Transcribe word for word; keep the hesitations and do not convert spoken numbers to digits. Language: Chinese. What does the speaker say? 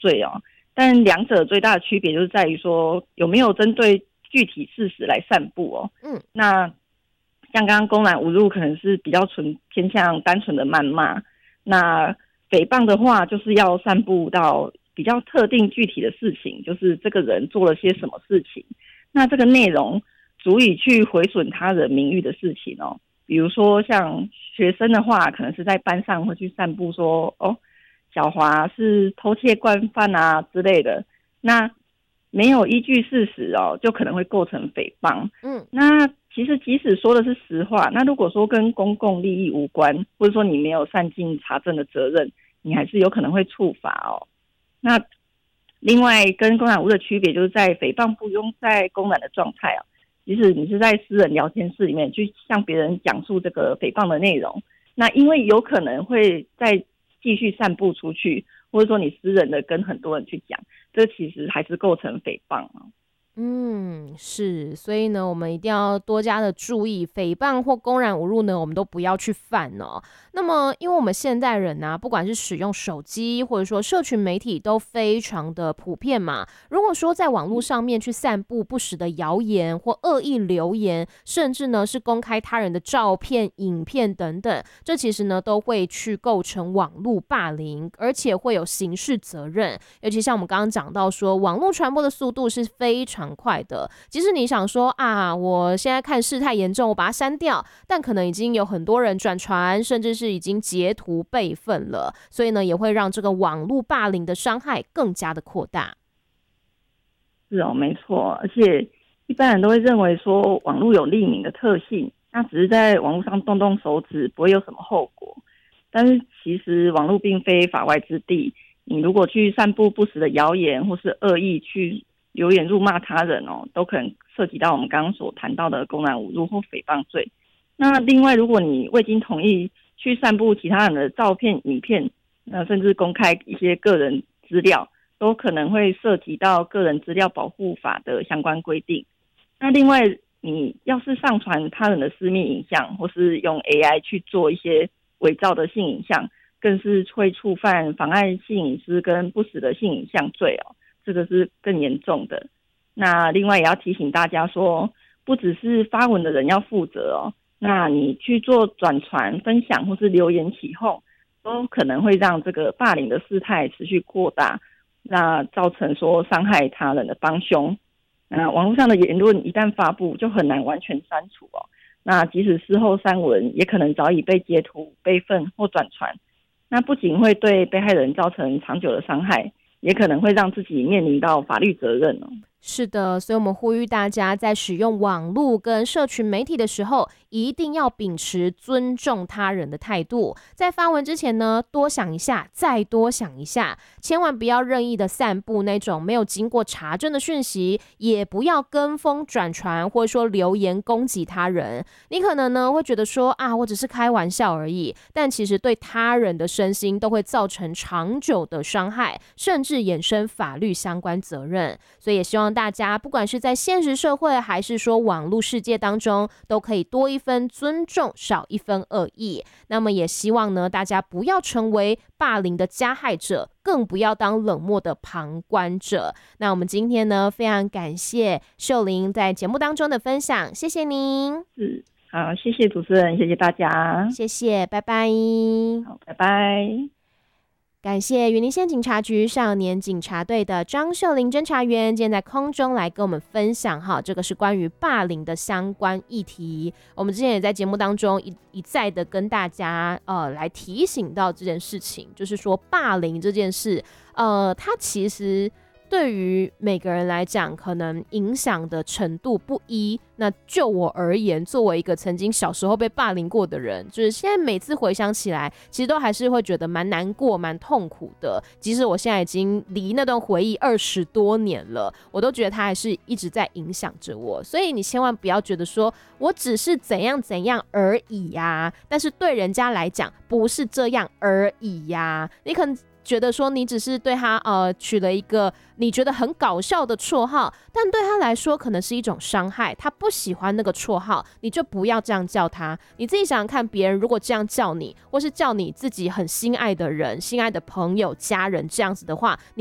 罪哦。但两者最大的区别就是在于说有没有针对具体事实来散布哦。 嗯， 那像刚刚公然侮辱可能是比较纯偏向单纯的谩骂，那诽谤的话就是要散布到比较特定具体的事情，就是这个人做了些什么事情，那这个内容足以去毁损他人名誉的事情哦。比如说像学生的话，可能是在班上会去散布说哦，小华是偷窃惯犯啊之类的，那没有依据事实哦，就可能会构成诽谤。 嗯， 那其实即使说的是实话，那如果说跟公共利益无关，或者说你没有善尽查证的责任，你还是有可能会处罚哦。那另外跟公然侮辱的区别就是在诽谤不用在公然的状态哦，即使你是在私人聊天室里面去向别人讲述这个诽谤的内容，那因为有可能会再继续散布出去，或者说你私人的跟很多人去讲，这其实还是构成诽谤哦。 嗯，是，所以呢，我们一定要多加的注意，诽谤或公然侮辱呢，我们都不要去犯哦。那么，因为我们现代人呢、啊，不管是使用手机或者说社群媒体都非常的普遍嘛。如果说在网络上面去散布不实的谣言或恶意留言，甚至呢是公开他人的照片、影片等等，这其实呢都会去构成网络霸凌，而且会有刑事责任。尤其像我们刚刚讲到说，网络传播的速度是非常快的，即使你想说啊，我现在看事态严重，我把它删掉，但可能已经有很多人转传，甚至是已经截图备份了，所以呢，也会让这个网络霸凌的伤害更加的扩大。 是哦，没错，而且一般人都会认为说网络有匿名的特性，那只是在网络上动动手指不会有什么后果，但是其实网络并非法外之地，你如果去散布不实的谣言或是恶意去留言辱骂他人哦，都可能涉及到我们刚刚所谈到的公然侮辱或诽谤罪。那另外，如果你未经同意去散布其他人的照片、影片，那甚至公开一些个人资料，都可能会涉及到个人资料保护法的相关规定。那另外，你要是上传他人的私密影像，或是用 A I 去做一些伪造的性影像，更是会触犯妨碍性隐私跟不实的性影像罪哦。这个是更严重的。那另外也要提醒大家说，不只是发文的人要负责哦，那你去做转传、分享或是留言起哄，都可能会让这个霸凌的事态持续扩大，那造成说伤害他人的帮凶。那网络上的言论一旦发布，就很难完全删除哦。那即使事后删文，也可能早已被截图、备份或转传。那不仅会对被害人造成长久的伤害，也可能会让自己面临到法律责任哦。 是的，所以我们呼吁大家在使用网络跟社群媒体的时候，一定要秉持尊重他人的态度。在发文之前呢，多想一下，再多想一下，千万不要任意的散布那种没有经过查证的讯息，也不要跟风转传或者说留言攻击他人。你可能呢会觉得说啊，我只是开玩笑而已，但其实对他人的身心都会造成长久的伤害，甚至衍生法律相关责任。所以也希望大家不管是在现实社会还是说网络世界当中，都可以多一分尊重，少一分恶意。那么也希望呢，大家不要成为霸凌的加害者，更不要当冷漠的旁观者。那我们今天呢，非常感谢秀玲在节目当中的分享，谢谢您。 是，好，谢谢主持人，谢谢大家， 谢谢，拜拜。 好，拜拜。 感谢云林县警察局少年警察队的张秀玲侦查员，今天在空中来跟我们分享哈，这个是关于霸凌的相关议题。我们之前也在节目当中一一再的跟大家呃来提醒到这件事情，就是说霸凌这件事，呃，它其实对于每个人来讲，可能影响的程度不一。那就我而言，作为一个曾经小时候被霸凌过的人，就是现在每次回想起来，其实都还是会觉得蛮难过、蛮痛苦的。即使我现在已经离那段回忆二十多年了，我都觉得它还是一直在影响着我。所以你千万不要觉得说我只是怎样怎样而已呀、啊，但是对人家来讲不是这样而已呀、啊。你可能觉得说你只是对他呃取了一个你觉得很搞笑的绰号，但对他来说可能是一种伤害，他不喜欢那个绰号，你就不要这样叫他。你自己想想看，别人如果这样叫你，或是叫你自己很心爱的人、心爱的朋友、家人这样子的话，你